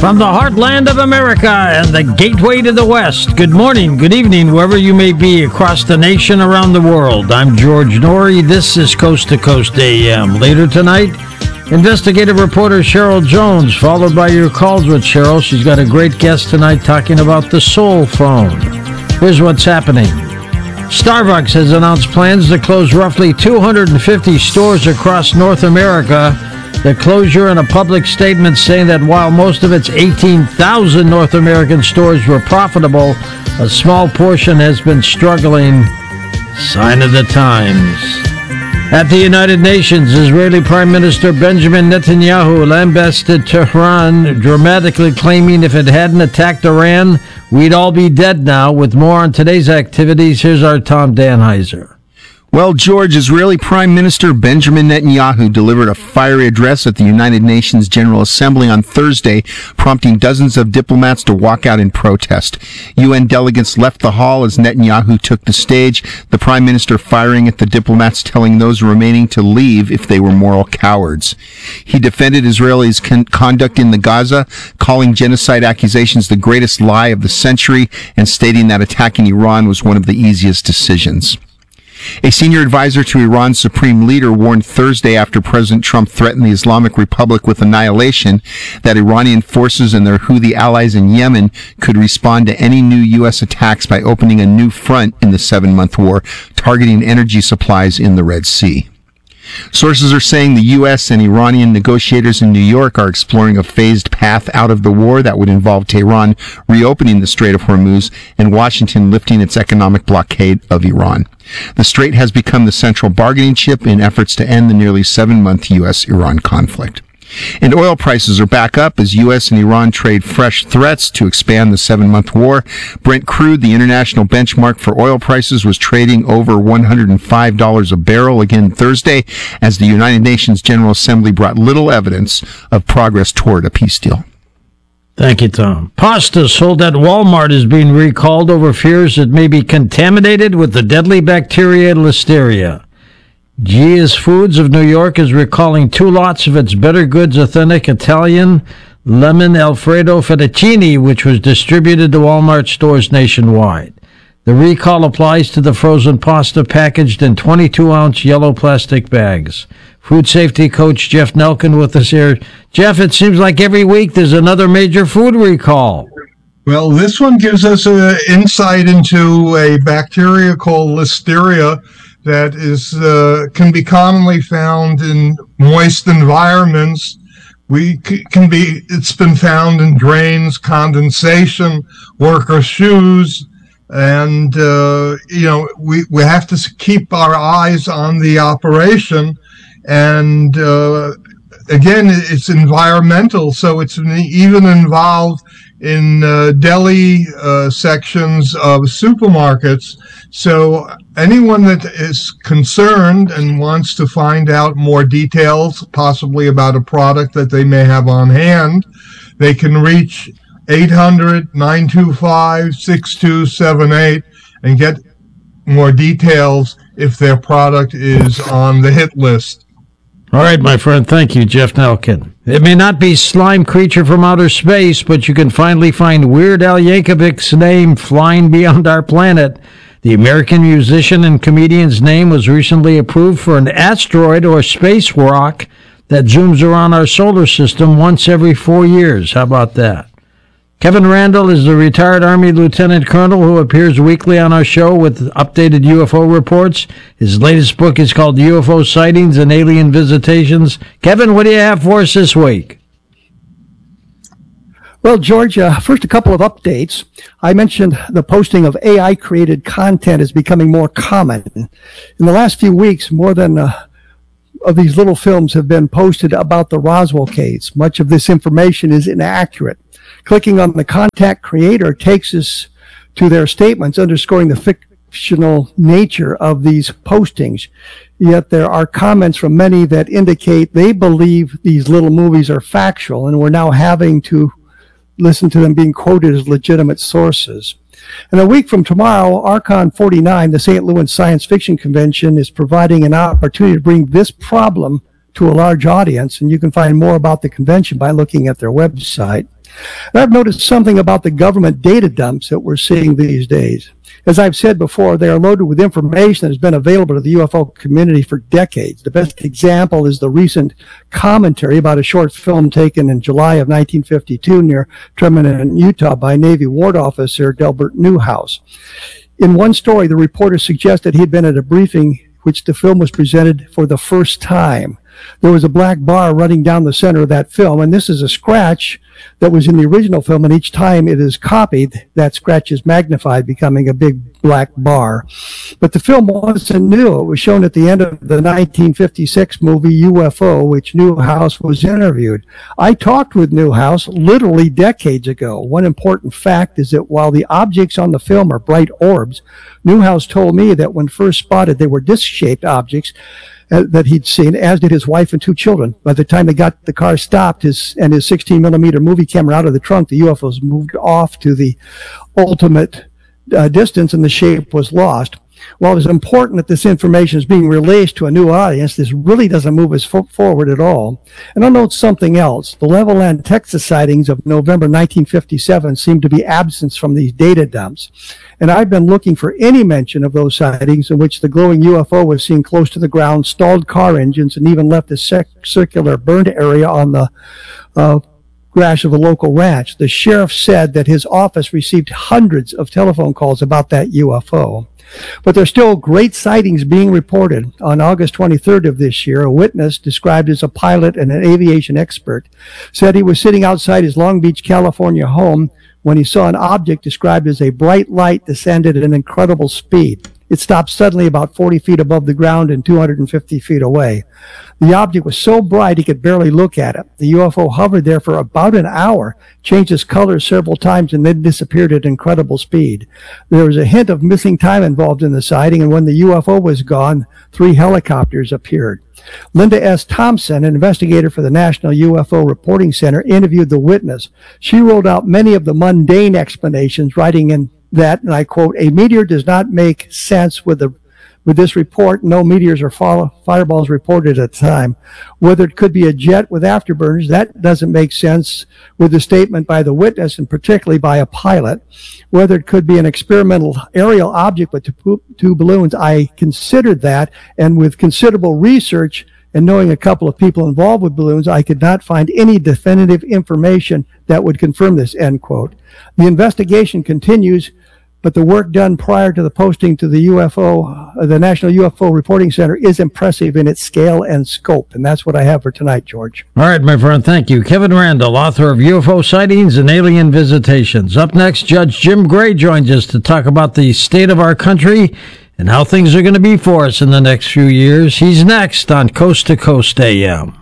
From the heartland of America and the gateway to the West, good morning, good evening, wherever you may be across the nation, around the world. I'm George Norrie. This is Coast to Coast AM. Later tonight, investigative reporter Cheryl Jones, followed by your calls with Cheryl. She's got a great guest tonight talking about the Soul Phone. Here's what's happening. Starbucks has announced plans to close roughly 250 stores across North America. The closure in a public statement saying that while most of its 18,000 North American stores were profitable, a small portion has been struggling. Sign of the times. At the United Nations, Israeli Prime Minister Benjamin Netanyahu lambasted Tehran, dramatically claiming if it hadn't attacked Iran, we'd all be dead now. With more on today's activities, here's our Tom Danheiser. Well, George, Israeli Prime Minister Benjamin Netanyahu delivered a fiery address at the United Nations General Assembly on Thursday, prompting dozens of diplomats to walk out in protest. UN delegates left the hall as Netanyahu took the stage, the Prime Minister firing at the diplomats, telling those remaining to leave if they were moral cowards. He defended Israel's conduct in the Gaza, calling genocide accusations the greatest lie of the century, and stating that attacking Iran was one of the easiest decisions. A senior advisor to Iran's supreme leader warned Thursday after President Trump threatened the Islamic Republic with annihilation that Iranian forces and their Houthi allies in Yemen could respond to any new U.S. attacks by opening a new front in the 7-month war, targeting energy supplies in the Red Sea. Sources are saying the U.S. and Iranian negotiators in New York are exploring a phased path out of the war that would involve Tehran reopening the Strait of Hormuz and Washington lifting its economic blockade of Iran. The strait has become the central bargaining chip in efforts to end the nearly 7-month U.S.-Iran conflict. And oil prices are back up as U.S. and Iran trade fresh threats to expand the 7-month war. Brent crude, the international benchmark for oil prices, was trading over $105 a barrel again Thursday as the United Nations General Assembly brought little evidence of progress toward a peace deal. Thank you, Tom. Pasta sold at Walmart is being recalled over fears it may be contaminated with the deadly bacteria Listeria. Gia's Foods of New York is recalling 2 lots of its Better Goods Authentic Italian Lemon Alfredo Fettuccine, which was distributed to Walmart stores nationwide. The recall applies to the frozen pasta packaged in 22-ounce yellow plastic bags. Food safety coach Jeff Nelkin with us here. Jeff, it seems like every week there's another major food recall. Well, this one gives us an insight into a bacteria called Listeria that is can be commonly found in moist environments. It's been found in drains, condensation, worker shoes, and we have to keep our eyes on the operation. And again, it's environmental, so it's even involved in deli sections of supermarkets. So anyone that is concerned and wants to find out more details, possibly about a product that they may have on hand, they can reach 800-925-6278 and get more details if their product is on the hit list. All right, my friend. Thank you, Jeff Nelkin. It may not be Slime Creature from Outer Space, but you can finally find Weird Al Yankovic's name flying beyond our planet. The American musician and comedian's name was recently approved for an asteroid or space rock that zooms around our solar system once every 4 years. How about that? Kevin Randall is the retired Army Lieutenant Colonel who appears weekly on our show with updated UFO reports. His latest book is called UFO Sightings and Alien Visitations. Kevin, what do you have for us this week? Well, George, first a couple of updates. I mentioned the posting of AI-created content is becoming more common. In the last few weeks, more than of these little films have been posted about the Roswell case. Much of this information is inaccurate. Clicking on the contact creator takes us to their statements underscoring the fictional nature of these postings. Yet there are comments from many that indicate they believe these little movies are factual, and we're now having to listen to them being quoted as legitimate sources. And a week from tomorrow, Archon 49, the St. Louis Science Fiction Convention, is providing an opportunity to bring this problem to a large audience, and you can find more about the convention by looking at their website. And I've noticed something about the government data dumps that we're seeing these days. As I've said before, they are loaded with information that has been available to the UFO community for decades. The best example is the recent commentary about a short film taken in July of 1952 near Tremonton, Utah by Navy Ward Officer Delbert Newhouse. In one story, the reporter suggested he'd been at a briefing which the film was presented for the first time. There was a black bar running down the center of that film, and this is a scratch that was in the original film, and each time it is copied, that scratch is magnified, becoming a big black bar. But the film wasn't new. It was shown at the end of the 1956 movie UFO, which Newhouse was interviewed. I talked with Newhouse literally decades ago. One important fact is that while the objects on the film are bright orbs, Newhouse told me that when first spotted, they were disc-shaped objects that he'd seen, as did his wife and 2 children. By the time they got the car stopped, his 16mm movie camera out of the trunk, the UFOs moved off to the ultimate distance, and the shape was lost. While it's important that this information is being released to a new audience, this really doesn't move us forward at all. And I'll note something else. The Levelland, Texas sightings of November 1957 seem to be absent from these data dumps. And I've been looking for any mention of those sightings in which the glowing UFO was seen close to the ground, stalled car engines, and even left a circular burned area on the grass of a local ranch. The sheriff said that his office received hundreds of telephone calls about that UFO. But there's still great sightings being reported. On August 23rd of this year, a witness described as a pilot and an aviation expert said he was sitting outside his Long Beach, California home when he saw an object described as a bright light descended at an incredible speed. It stopped suddenly about 40 feet above the ground and 250 feet away. The object was so bright he could barely look at it. The UFO hovered there for about an hour, changed its color several times, and then disappeared at incredible speed. There was a hint of missing time involved in the sighting, and when the UFO was gone, 3 helicopters appeared. Linda S. Thompson, an investigator for the National UFO Reporting Center, interviewed the witness. She rolled out many of the mundane explanations, writing in that, and I quote, "A meteor does not make sense with this report. No meteors or fireballs reported at the time. Whether it could be a jet with afterburners, that doesn't make sense with the statement by the witness, and particularly by a pilot. Whether it could be an experimental aerial object with 2 balloons, I considered that, and with considerable research and knowing a couple of people involved with balloons, I could not find any definitive information that would confirm this," end quote. The investigation continues, but the work done prior to the posting to the the National UFO Reporting Center is impressive in its scale and scope. And that's what I have for tonight, George. All right, my friend, thank you. Kevin Randle, author of UFO Sightings and Alien Visitations. Up next, Judge Jim Gray joins us to talk about the state of our country and how things are going to be for us in the next few years. He's next on Coast to Coast AM.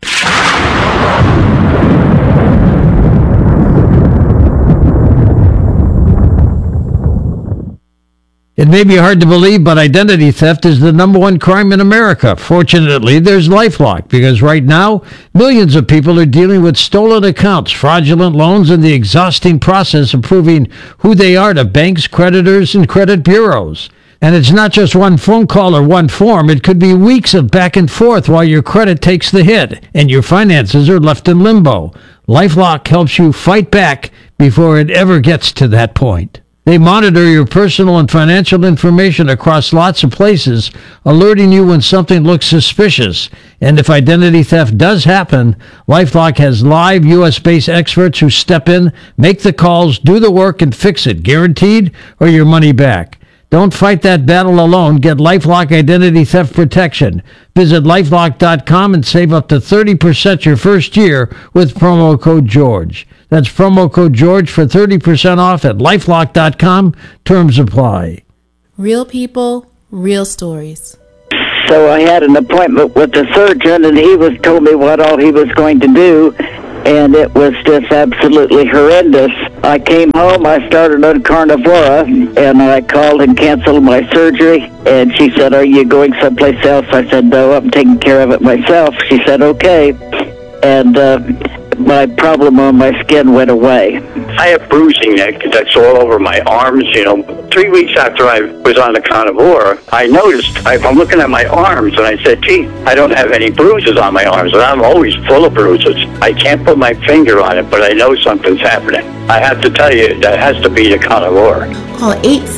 It may be hard to believe, but identity theft is the #1 crime in America. Fortunately, there's LifeLock, because right now, millions of people are dealing with stolen accounts, fraudulent loans, and the exhausting process of proving who they are to banks, creditors, and credit bureaus. And it's not just one phone call or one form. It could be weeks of back and forth while your credit takes the hit and your finances are left in limbo. LifeLock helps you fight back before it ever gets to that point. They monitor your personal and financial information across lots of places, alerting you when something looks suspicious. And if identity theft does happen, LifeLock has live U.S.-based experts who step in, make the calls, do the work, and fix it, guaranteed, or your money back. Don't fight that battle alone. Get LifeLock Identity Theft Protection. Visit LifeLock.com and save up to 30% your first year with promo code GEORGE. That's promo code GEORGE for 30% off at LifeLock.com. Terms apply. Real people, real stories. So I had an appointment with the surgeon, and he told me what all he was going to do, and it was just absolutely horrendous. I came home, I started on Carnivora, and I called and canceled my surgery, and she said, "Are you going someplace else?" I said, "No, I'm taking care of it myself." She said, "Okay," and my problem on my skin went away. I have bruising that's all over my arms. 3 weeks after I was on the carnivore, I noticed, I'm looking at my arms, and I said, gee, I don't have any bruises on my arms, and I'm always full of bruises. I can't put my finger on it, but I know something's happening. I have to tell you, that has to be the carnivore. Call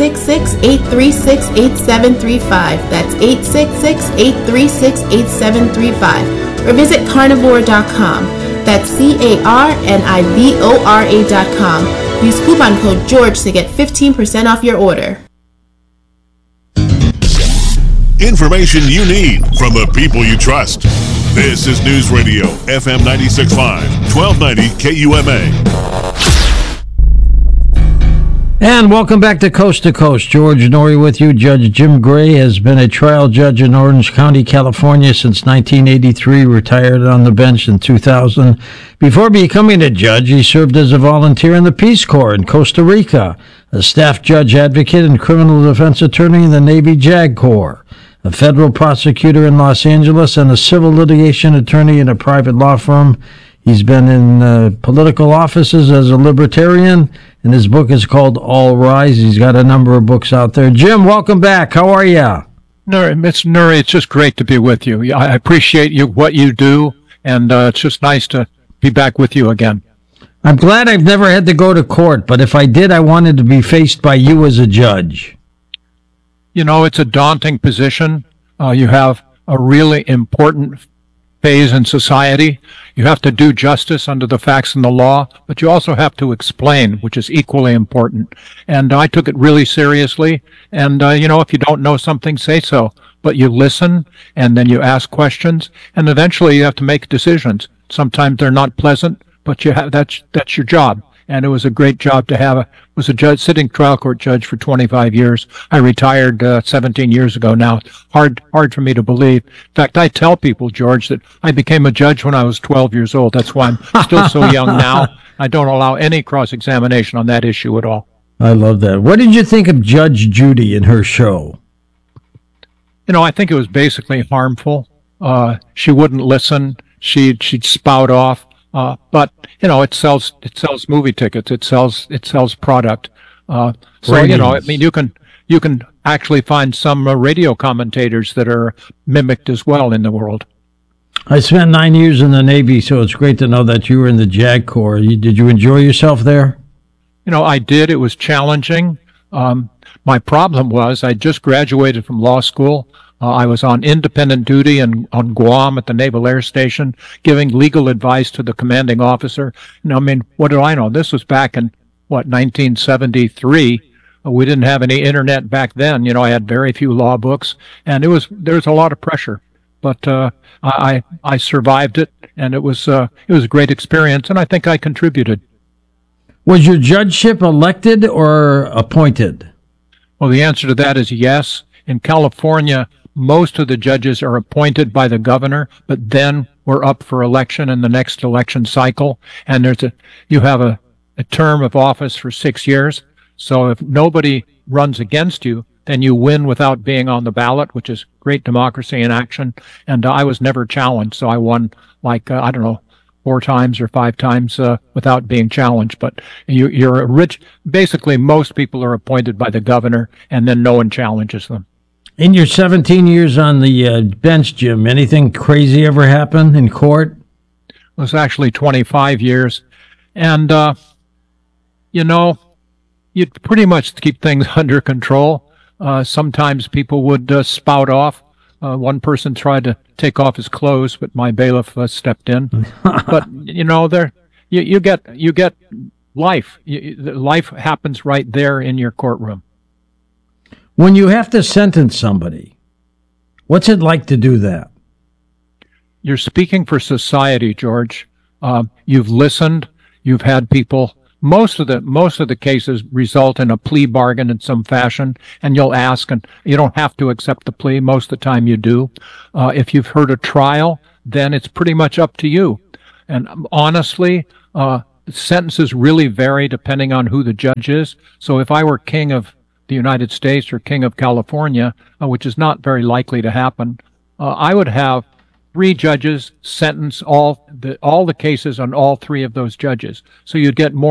866-836-8735. That's 866-836-8735. Or visit carnivore.com. That's carnivora.com. Use coupon code George to get 15% off your order. Information you need from the people you trust. This is News Radio, FM 96.5, 1290 KUMA. And welcome back to Coast. George Noory with you. Judge Jim Gray has been a trial judge in Orange County, California since 1983, retired on the bench in 2000. Before becoming a judge, he served as a volunteer in the Peace Corps in Costa Rica, a staff judge advocate and criminal defense attorney in the Navy JAG Corps, a federal prosecutor in Los Angeles, and a civil litigation attorney in a private law firm. He's been in political offices as a libertarian, and his book is called All Rise. He's got a number of books out there. Jim, welcome back. How are you? Mr. Noory, it's just great to be with you. I appreciate what you do, and it's just nice to be back with you again. I'm glad I've never had to go to court, but if I did, I wanted to be faced by you as a judge. It's a daunting position. You have a really important phase in society. You have to do justice under the facts and the law, but you also have to explain, which is equally important. And I took it really seriously. And, if you don't know something, say so. But you listen, and then you ask questions, and eventually you have to make decisions. Sometimes they're not pleasant, but that's your job. And it was a great job to have. Was a judge, sitting trial court judge for 25 years. I retired 17 years ago now. Hard for me to believe. In fact, I tell people, George, that I became a judge when I was 12 years old. That's why I'm still so young now. I don't allow any cross-examination on that issue at all. I love that. What did you think of Judge Judy and her show? I think it was basically harmful. She wouldn't listen. She'd spout off. But it sells movie tickets. It sells product. You can actually find some radio commentators that are mimicked as well in the world. I spent 9 years in the Navy, so it's great to know that you were in the JAG Corps. Did you enjoy yourself there? I did. It was challenging. My problem was I just graduated from law school. I was on independent duty on Guam at the Naval Air Station, giving legal advice to the commanding officer. What do I know? This was back in, 1973. We didn't have any internet back then. I had very few law books, and there was a lot of pressure. But I survived it, and it was a great experience, and I think I contributed. Was your judgeship elected or appointed? Well, the answer to that is yes. In California, most of the judges are appointed by the governor, but then we're up for election in the next election cycle. And you have a term of office for 6 years. So if nobody runs against you, then you win without being on the ballot, which is great democracy in action. And I was never challenged. So I won 4 times or 5 times without being challenged. But you're rich. Basically, most people are appointed by the governor, and then no one challenges them. In your 17 years on the bench, Jim, anything crazy ever happen in court? It was actually 25 years. And, you'd pretty much keep things under control. Sometimes people would spout off. One person tried to take off his clothes, but my bailiff stepped in. But, you get life. Life happens right there in your courtroom. When you have to sentence somebody, what's it like to do that? You're speaking for society, George. You've listened. You've had people. Most of the cases result in a plea bargain in some fashion, and you'll ask, and you don't have to accept the plea. Most of the time you do. If you've heard a trial, then it's pretty much up to you. And honestly, sentences really vary depending on who the judge is. So if I were king of the United States or king of California, which is not very likely to happen, I would have 3 judges sentence all the cases on all 3 of those judges. So you'd get more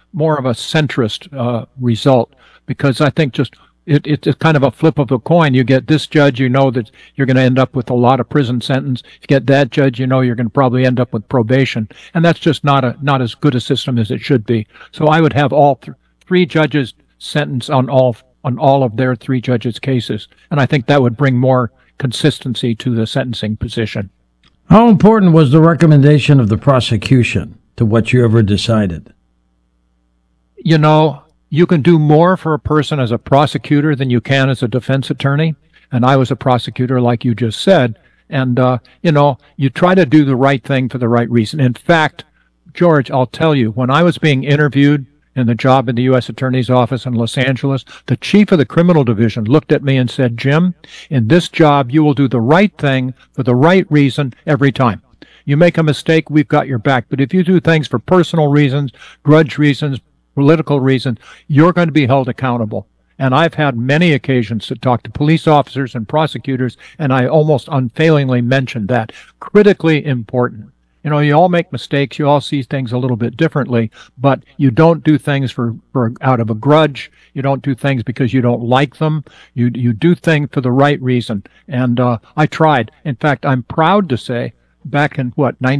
more of a centrist result, because I think just it's kind of a flip of a coin. You get this judge, you know that you're going to end up with a lot of prison sentence. You get that judge, you know you're going to probably end up with probation, and that's just not as good a system as it should be. So I would have all three judges sentenced on all of their three judges' cases, and I think that would bring more consistency to the sentencing position. How important was the recommendation of the prosecution to what you ever decided? You know, you can do more for a person as a prosecutor than you can as a defense attorney. And I was a prosecutor, like you just said. And, you know, you try to do the right thing for the right reason. In fact, George, I'll tell you, when I was being interviewed in the job in the U.S. Attorney's Office in Los Angeles, the chief of the criminal division looked at me and said, Jim, in this job, you will do the right thing for the right reason every time. You make a mistake, we've got your back. But if you do things for personal reasons, grudge reasons, political reasons, you're going to be held accountable. And I've had many occasions to talk to police officers and prosecutors, and I almost unfailingly mentioned that. Critically important. You know, you all make mistakes, you all see things a little bit differently, but you don't do things for out of a grudge. You don't do things because you don't like them. You do things for the right reason. And I tried. In fact, I'm proud to say, back in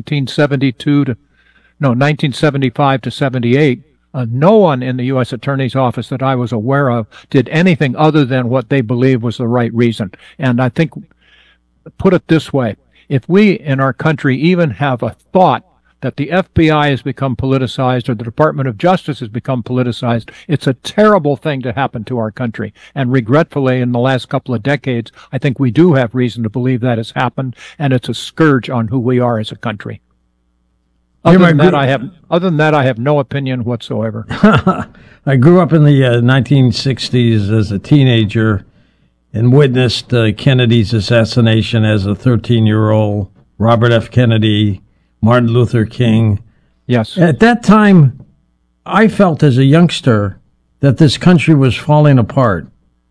1975 to 78, no one in the U.S. Attorney's Office that I was aware of did anything other than what they believed was the right reason. And I think, put it this way, if we in our country even have a thought that the FBI has become politicized or the Department of Justice has become politicized, it's a terrible thing to happen to our country. And regretfully, in the last couple of decades, I think we do have reason to believe that has happened, and it's a scourge on who we are as a country. Other than that, I have no opinion whatsoever. I grew up in the 1960s as a teenager and witnessed Kennedy's assassination as a 13-year-old, Robert F. Kennedy, Martin Luther King. Yes. At that time, I felt as a youngster that this country was falling apart.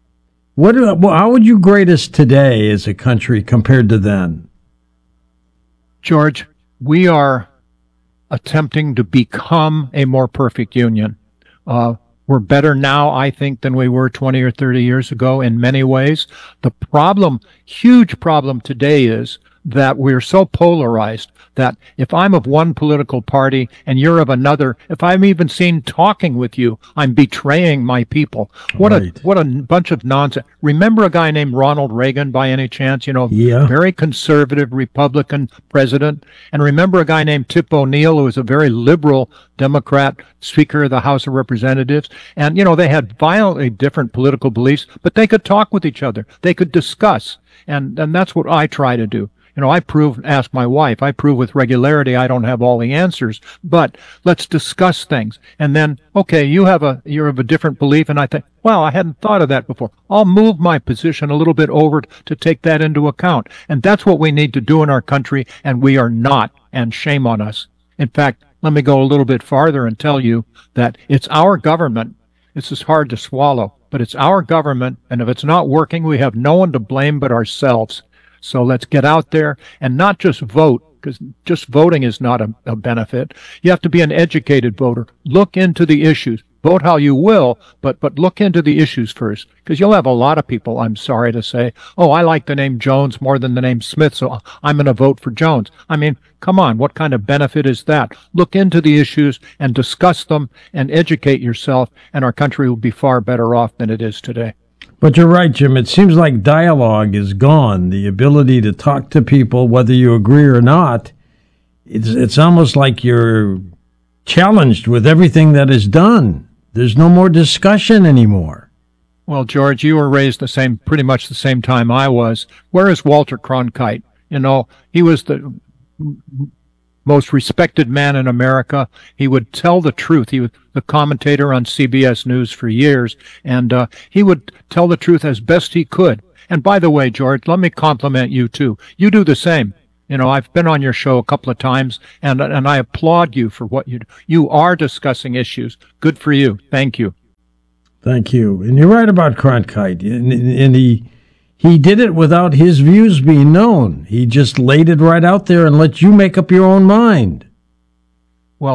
How would you grade us today as a country compared to then? George, we are attempting to become a more perfect union. We're better now, I think, than we were 20 or 30 years ago in many ways. The problem, huge problem today is that we're so polarized that if I'm of one political party and you're of another, if I'm even seen talking with you, I'm betraying my people. What a bunch of nonsense. Remember a guy named Ronald Reagan by any chance? You know, very conservative Republican president. And remember a guy named Tip O'Neill, who was a very liberal Democrat Speaker of the House of Representatives. And, you know, they had violently different political beliefs, but they could talk with each other. They could discuss. And that's what I try to do. You know, ask my wife, I prove with regularity I don't have all the answers, but let's discuss things. And then, okay, you're of a different belief, and I think, well, I hadn't thought of that before. I'll move my position a little bit over to take that into account. And that's what we need to do in our country, and we are not, and shame on us. In fact, let me go a little bit farther and tell you that it's our government. This is hard to swallow, but it's our government, and if it's not working, we have no one to blame but ourselves. So let's get out there and not just vote, because just voting is not a benefit. You have to be an educated voter. Look into the issues. Vote how you will, but look into the issues first, because you'll have a lot of people, I'm sorry to say, oh, I like the name Jones more than the name Smith, so I'm going to vote for Jones. I mean, come on, what kind of benefit is that? Look into the issues and discuss them and educate yourself, and our country will be far better off than it is today. But you're right, Jim. It seems like dialogue is gone. The ability to talk to people, whether you agree or not, it's almost like you're challenged with everything that is done. There's no more discussion anymore. Well, George, you were raised pretty much the same time I was. Where is Walter Cronkite? You know, he was the most respected man in America. He would tell the truth. He was the commentator on CBS News for years, and he would tell the truth as best he could. And by the way, George, let me compliment you too. You do the same. You know, I've been on your show a couple of times, and I applaud you for what you do. You are discussing issues. Good for you. Thank you. Thank you. And you're right about Cronkite. And he did it without his views being known. He just laid it right out there and let you make up your own mind. Well,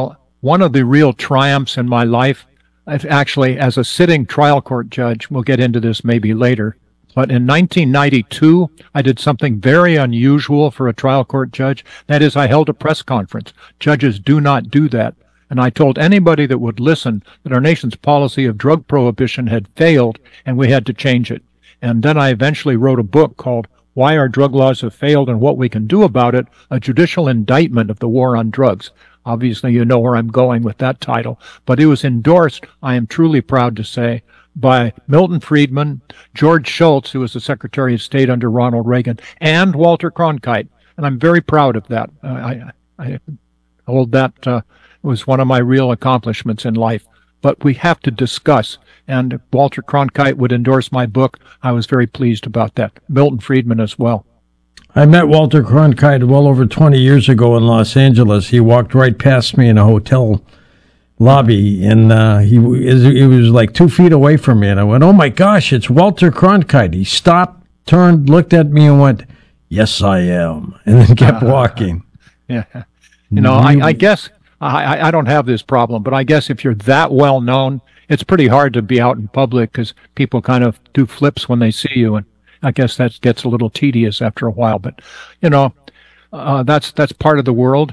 one of the real triumphs in my life, I've actually, as a sitting trial court judge, we'll get into this maybe later, but in 1992, I did something very unusual for a trial court judge. That is, I held a press conference. Judges do not do that. And I told anybody that would listen that our nation's policy of drug prohibition had failed and we had to change it. And then I eventually wrote a book called Why Our Drug Laws Have Failed and What We Can Do About It, a judicial indictment of the war on drugs. Obviously, you know where I'm going with that title. But it was endorsed, I am truly proud to say, by Milton Friedman, George Shultz, who was the Secretary of State under Ronald Reagan, and Walter Cronkite. And I'm very proud of that. I hold that was one of my real accomplishments in life. But we have to discuss, and Walter Cronkite would endorse my book. I was very pleased about that. Milton Friedman as well. I met Walter Cronkite well over 20 years ago in Los Angeles. He walked right past me in a hotel lobby, and he was like 2 feet away from me, and I went, "Oh my gosh, it's Walter Cronkite." He stopped, turned, looked at me, and went, "Yes, I am," and then kept walking. Yeah, you know, I guess I don't have this problem, but I guess if you're that well known, it's pretty hard to be out in public because people kind of do flips when they see you, and I guess that gets a little tedious after a while. But you know, that's part of the world.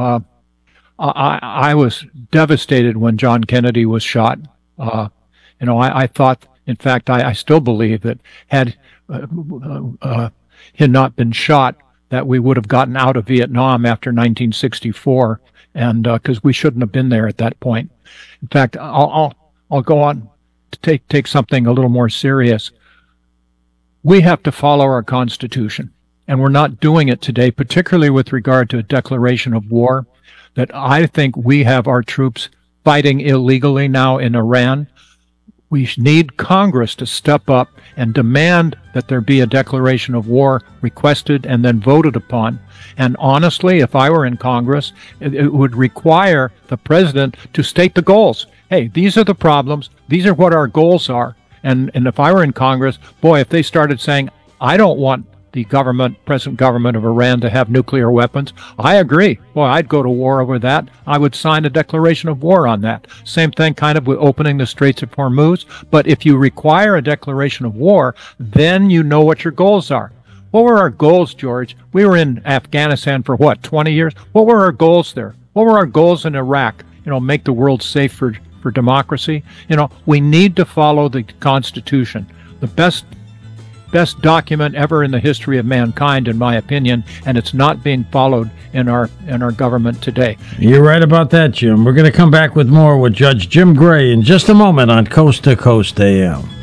I was devastated when John Kennedy was shot. You know, I thought, in fact, I still believe that had he not been shot, that we would have gotten out of Vietnam after 1964, and because we shouldn't have been there at that point. In fact, I'll go on to take something a little more serious. We have to follow our Constitution, and we're not doing it today, particularly with regard to a declaration of war. That I think we have our troops fighting illegally now in Iran. We need Congress to step up and demand that there be a declaration of war requested and then voted upon. And honestly, if I were in Congress, it would require the president to state the goals. Hey, these are the problems. These are what our goals are. And if I were in Congress, boy, if they started saying, I don't want the present government of Iran to have nuclear weapons, I agree. Boy, I'd go to war over that. I would sign a declaration of war on that. Same thing kind of with opening the Straits of Hormuz. But if you require a declaration of war, then you know what your goals are. What were our goals, George? We were in Afghanistan for what, 20 years? What were our goals there? What were our goals in Iraq? You know, make the world safe for democracy. You know, we need to follow the Constitution. The best document ever in the history of mankind, in my opinion, and it's not being followed in our government today. You're right about that, Jim. We're going to come back with more with Judge Jim Gray in just a moment on Coast to Coast AM.